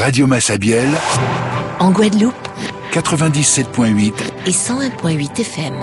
Radio Massabielle, en Guadeloupe, 97.8 et 101.8 FM.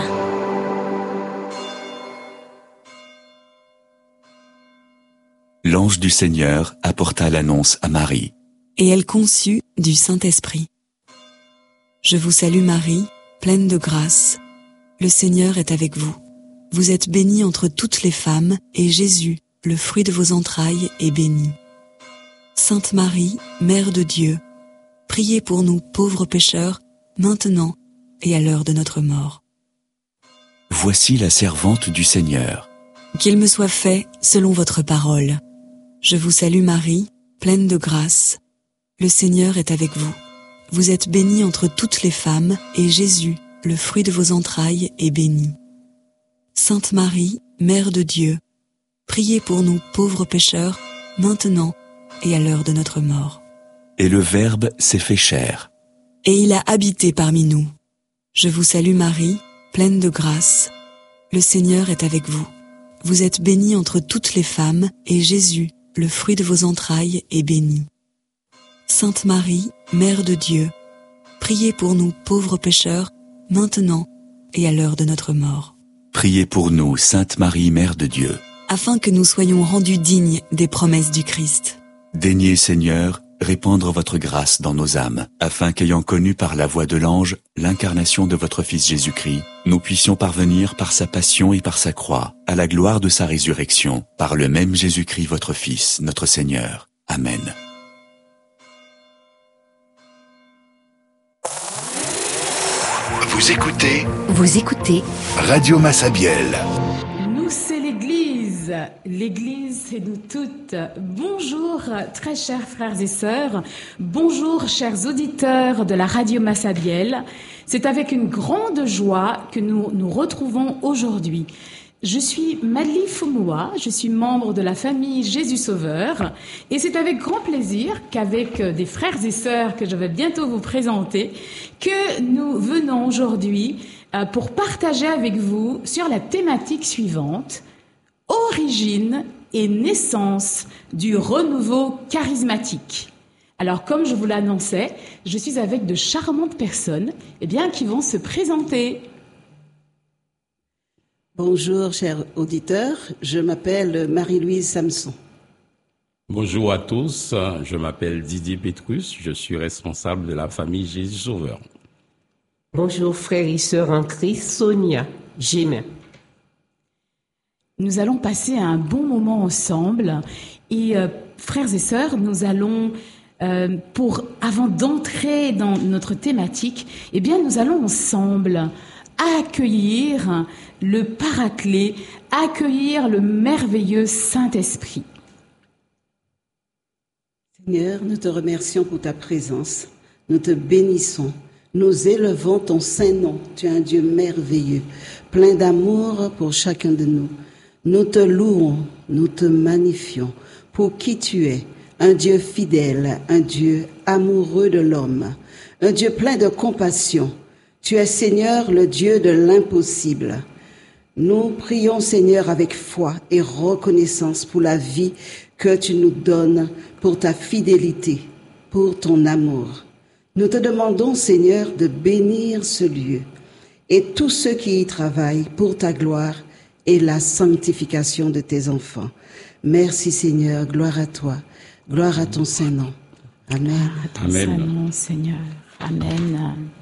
L'ange du Seigneur apporta l'annonce à Marie. Et elle conçut du Saint-Esprit. Je vous salue Marie, pleine de grâce. Le Seigneur est avec vous. Vous êtes bénie entre toutes les femmes, et Jésus, le fruit de vos entrailles, est béni. Sainte Marie, Mère de Dieu, priez pour nous pauvres pécheurs, maintenant et à l'heure de notre mort. Voici la servante du Seigneur. Qu'il me soit fait selon votre parole. Je vous salue Marie, pleine de grâce. Le Seigneur est avec vous. Vous êtes bénie entre toutes les femmes, et Jésus, le fruit de vos entrailles, est béni. Sainte Marie, Mère de Dieu, priez pour nous pauvres pécheurs, maintenant et à l'heure de notre mort. Et le Verbe s'est fait chair. Et il a habité parmi nous. Je vous salue Marie, pleine de grâce. Le Seigneur est avec vous. Vous êtes bénie entre toutes les femmes, et Jésus, le fruit de vos entrailles, est béni. Sainte Marie, Mère de Dieu, priez pour nous pauvres pécheurs, maintenant et à l'heure de notre mort. Priez pour nous, Sainte Marie, Mère de Dieu. Afin que nous soyons rendus dignes des promesses du Christ. Daignez, Seigneur, répandre votre grâce dans nos âmes, afin qu'ayant connu par la voix de l'ange l'incarnation de votre Fils Jésus-Christ, nous puissions parvenir par sa passion et par sa croix à la gloire de sa résurrection, par le même Jésus-Christ votre Fils, notre Seigneur. Amen. Vous écoutez Radio Massabielle. Nous, c'est l'Église. L'Église, c'est nous toutes. Bonjour, très chers frères et sœurs. Bonjour, chers auditeurs de la Radio Massabielle. C'est avec une grande joie que nous nous retrouvons aujourd'hui. Je suis Madeleine Foumoua, je suis membre de la famille Jésus Sauveur, et c'est avec grand plaisir qu'avec des frères et sœurs que je vais bientôt vous présenter, que nous venons aujourd'hui pour partager avec vous sur la thématique suivante, origine et naissance du renouveau charismatique. Alors, comme je vous l'annonçais, je suis avec de charmantes personnes, qui vont se présenter. Bonjour, chers auditeurs. Je m'appelle Marie-Louise Samson. Bonjour à tous. Je m'appelle Didier Petrus. Je suis responsable de la famille Jésus Sauveur. Bonjour, frères et sœurs en Christ. Sonia Gémin. Nous allons passer un bon moment ensemble. Et frères et sœurs, nous allons... avant d'entrer dans notre thématique, nous allons ensemble accueillir le Paraclet, accueillir le merveilleux Saint-Esprit. Seigneur, nous te remercions pour ta présence. Nous te bénissons. Nous élevons ton saint nom. Tu es un Dieu merveilleux, plein d'amour pour chacun de nous. Nous te louons, nous te magnifions pour qui tu es. Un Dieu fidèle, un Dieu amoureux de l'homme, un Dieu plein de compassion. Tu es Seigneur, le Dieu de l'impossible. Nous prions Seigneur avec foi et reconnaissance pour la vie que tu nous donnes, pour ta fidélité, pour ton amour. Nous te demandons Seigneur de bénir ce lieu et tous ceux qui y travaillent pour ta gloire et la sanctification de tes enfants. Merci Seigneur, gloire à toi. Gloire à ton Saint-Nom. Amen. Gloire à ton Saint-Nom, Seigneur. Amen.